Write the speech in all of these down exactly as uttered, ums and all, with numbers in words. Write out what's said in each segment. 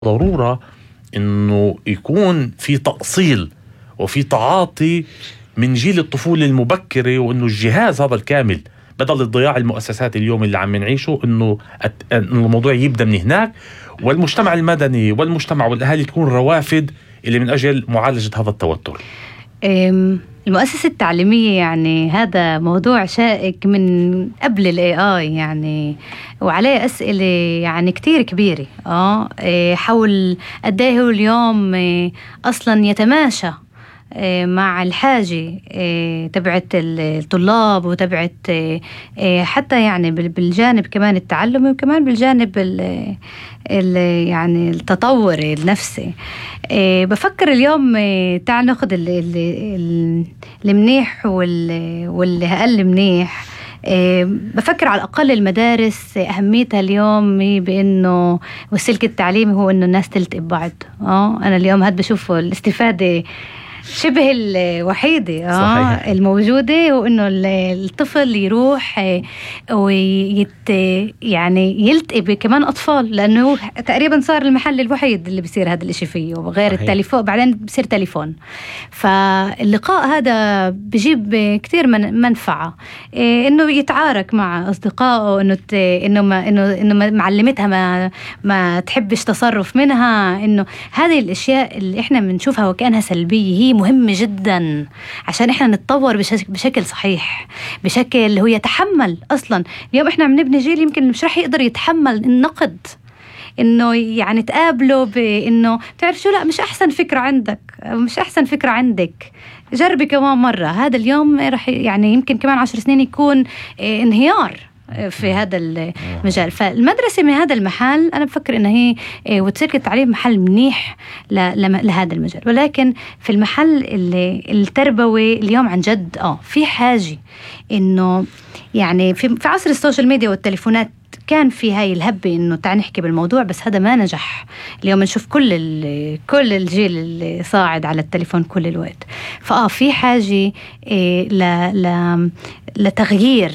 ضرورة إنه يكون في تأصيل وفي تعاطي من جيل الطفولة المبكرة، وإنه الجهاز هذا الكامل بدل الضياع المؤسسات اليوم اللي عم نعيشه، إنه الموضوع يبدأ من هناك، والمجتمع المدني والمجتمع والأهالي تكون روافد اللي من أجل معالجة هذا التوتر. المؤسسة التعليمية يعني هذا موضوع شائك من قبل ال إيه آي يعني، وعليه أسئلة يعني كتير كبيرة آه حول قديه اليوم أصلا يتماشى مع الحاجة تبعت الطلاب وتبعت حتى يعني بالجانب كمان التعلمي، وكمان بالجانب ال يعني التطور النفسي. بفكر اليوم تعال ناخد المنيح واللي أقل منيح. بفكر على الأقل المدارس أهميتها اليوم بأنه والسلك التعليمي هو أنه الناس تلتقي ببعض. آه أنا اليوم هاد بشوفه الاستفادة شبه الوحيدة آه الموجودة، وإنه الطفل يروح ويت يعني يلتقي بكمان أطفال، لأنه تقريبا صار المحل الوحيد اللي بيصير هذا الإشي فيه، وغير التليفون بعدين بيصير تليفون. فاللقاء هذا بيجيب كتير من منفعة، إنه يتعارك مع أصدقائه، إنه إنه ما إنه إنه معلمتها ما ما تحبش تصرف منها، إنه هذه الأشياء اللي إحنا بنشوفها وكأنها سلبية هي مهمة جدا عشان إحنا نتطور بشكل صحيح، بشكل هو يتحمل. أصلا اليوم إحنا عم نبني جيل يمكن مش رح يقدر يتحمل النقد، إنه يعني تقابله بإنه تعرف شو، لا مش أحسن فكرة عندك، مش أحسن فكرة عندك، جربي كمان مرة. هذا اليوم رح يعني يمكن كمان عشر سنين يكون انهيار في هذا المجال. فالمدرسة من هذا المحل أنا بفكر إنها هي وتسلك التعليم محل منيح لهذا المجال، ولكن في المحل التربوي اليوم عن جد آه في حاجة إنه يعني في في عصر السوشيال ميديا والتليفونات كان في هاي الهبة إنه تعال نحكي بالموضوع، بس هذا ما نجح. اليوم نشوف كل كل الجيل اللي صاعد على التليفون كل الوقت. فآه في حاجة إيه ل ل لتغيير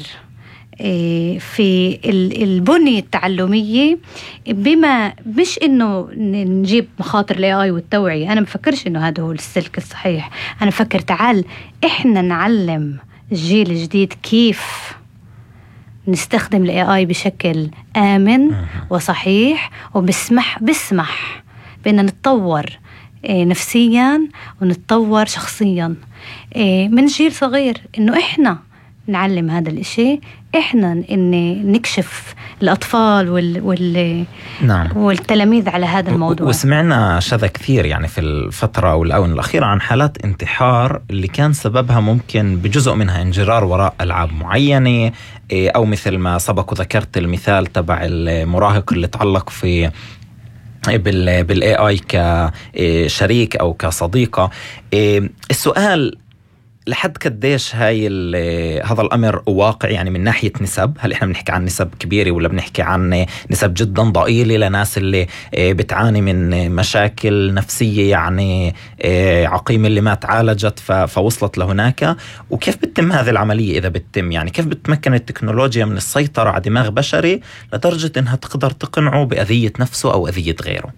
في البنية التعلمية، بما مش إنه نجيب مخاطر ال إيه آي والتوعية. أنا بفكرش إنه هذا هو السلك الصحيح. أنا بفكر تعال إحنا نعلم الجيل الجديد كيف نستخدم ال إيه آي بشكل آمن وصحيح، وبسمح بسمح بأننا نتطور نفسيا ونتطور شخصيا من جيل صغير. إنه إحنا نعلم هذا الإشي، إحنا إن نكشف الأطفال وال وال نعم. والتلاميذ على هذا الموضوع. وسمعنا شذا كثير يعني في الفترة أو الآونة الأخيرة عن حالات انتحار اللي كان سببها ممكن بجزء منها انجرار وراء ألعاب معينة، أو مثل ما سبق وذكرت المثال تبع المراهق اللي تعلق في بال بالاي اي كشريك أو كصديقة. السؤال لحد قديش هاي هذا الأمر واقع يعني من ناحية نسب؟ هل إحنا بنحكي عن نسب كبيرة ولا بنحكي عن نسب جدا ضئيلة لناس اللي بتعاني من مشاكل نفسية يعني عقيمة اللي ما تعالجت فوصلت لهناك؟ وكيف بتتم هذه العملية إذا بتتم؟ يعني كيف بتمكن التكنولوجيا من السيطرة على دماغ بشري لدرجة إنها تقدر تقنعه بأذية نفسه أو أذية غيره؟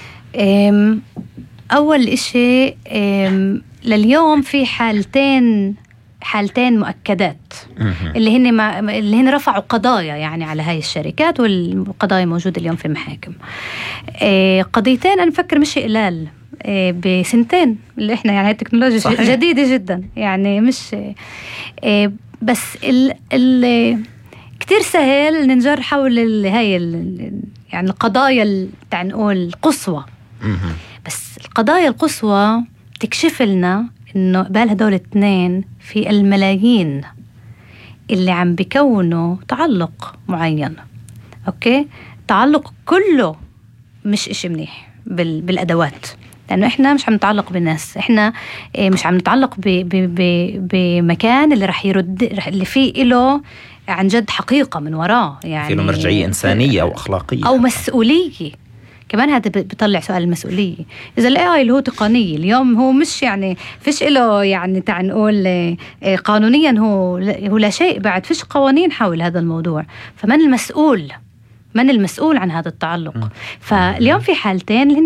أول إشي لليوم في حالتين حالتين مؤكدات اللي هن ما اللي هن رفعوا قضايا يعني على هاي الشركات، والقضايا موجودة اليوم في المحاكم. قضيتين أنا بفكر مش قلال بسنتين اللي إحنا يعني التكنولوجيا صحيح. جديدة جدا يعني مش بس ال ال كتير سهل ننجر حول هاي يعني القضايا تعال نقول القصوى، بس القضايا القصوى تكشف لنا إنه قبال هدول الاثنين في الملايين اللي عم بيكونوا تعلق معين. أوكي، تعلق كله مش إشي منيح بالأدوات، لأنه إحنا مش عم نتعلق بالناس، إحنا مش عم نتعلق بمكان اللي رح يرد اللي فيه إله عن جد حقيقة من وراه، يعني فيه مرجعية إنسانية أو أخلاقية أو مسؤولية. كمان هذا بيطلع سؤال المسؤولية. إذا ال إيه آي اللي هو تقني اليوم هو مش يعني فيش إله يعني تعال نقول قانونيا هو هو لا شيء، بعد فيش قوانين حول هذا الموضوع، فمن المسؤول من المسؤول عن هذا التعلق. فاليوم في حالتين